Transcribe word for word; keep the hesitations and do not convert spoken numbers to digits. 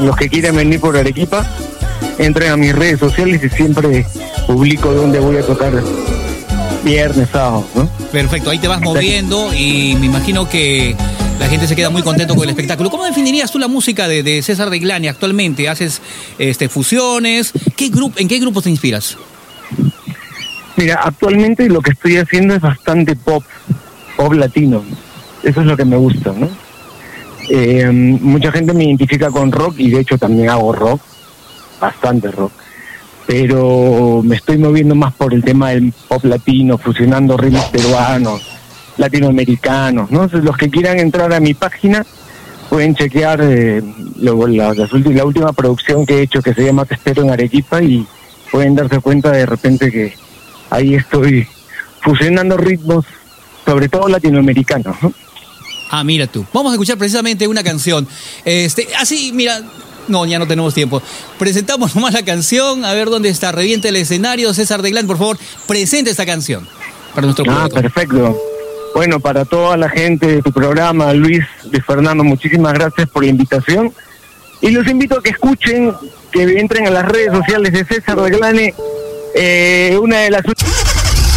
los que quieran venir por Arequipa, entren a mis redes sociales y siempre publico dónde voy a tocar viernes, sábado, ¿no? Perfecto, ahí te vas moviendo y me imagino que la gente se queda muy contento con el espectáculo. ¿Cómo definirías tú la música de, de César Deglani actualmente? ¿Haces este, fusiones? ¿Qué grupo, ¿En qué grupos te inspiras? Mira, actualmente lo que estoy haciendo es bastante pop, pop latino. Eso es lo que me gusta, ¿no? Eh, mucha gente me identifica con rock y de hecho también hago rock, bastante rock. Pero me estoy moviendo más por el tema del pop latino, fusionando ritmos peruanos, latinoamericanos, ¿no? Entonces, los que quieran entrar a mi página pueden chequear eh, lo, la, la, la última producción que he hecho, que se llama Te Espero en Arequipa, y pueden darse cuenta de repente que ahí estoy fusionando ritmos, sobre todo latinoamericanos, ¿no? Ah, mira tú. Vamos a escuchar precisamente una canción. Este, así, mira... No, ya no tenemos tiempo. Presentamos nomás la canción, a ver dónde está. Reviente el escenario. César Deglani, por favor, presente esta canción para nuestro público. Ah, perfecto. Bueno, para toda la gente de tu programa, Luis, de Fernando, muchísimas gracias por la invitación. Y los invito a que escuchen, que entren a las redes sociales de César Deglani. Eh, una de las